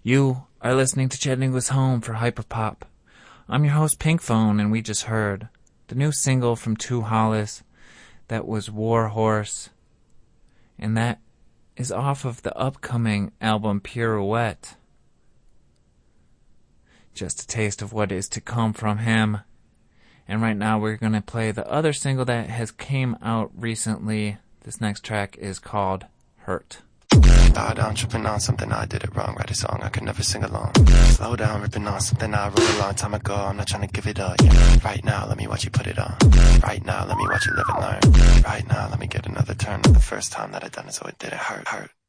You are listening to Chad Inglis Home for Hyperpop. I'm your host, Pinkphone, and we just heard the new single from Two Hollis. That was War Horse, and that is off of the upcoming album Pirouette. Just a taste of what is to come from him. And right now we're going to play the other single that has came out recently. This next track is called Hurt. Thought down, tripping on something I did it wrong. Write a song I could never sing along. Slow down, ripping on something I wrote a long time ago. I'm not trying to give it up. Yeah. Right now, let me watch you put it on. Right now, let me watch you live and learn. Right now, let me get another turn. The first time that I done it, so it didn't hurt.